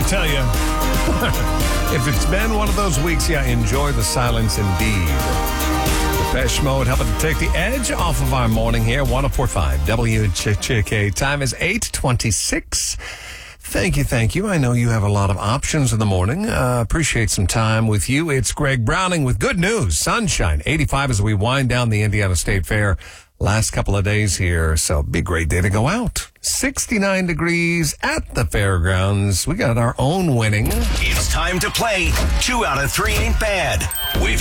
tell you, if it's been one of those weeks, enjoy the silence indeed. Depeche Mode helping to take the edge off of our morning here. 104.5 WCHK. Time is 8:26. Thank you. I know you have a lot of options in the morning. Appreciate some time with you. It's Greg Browning with good news. Sunshine, 85 as we wind down the Indiana State Fair. Last couple of days here, so be a great day to go out. 69 degrees at the fairgrounds. We got our own winning. It's time to play 2 out of 3 ain't bad. With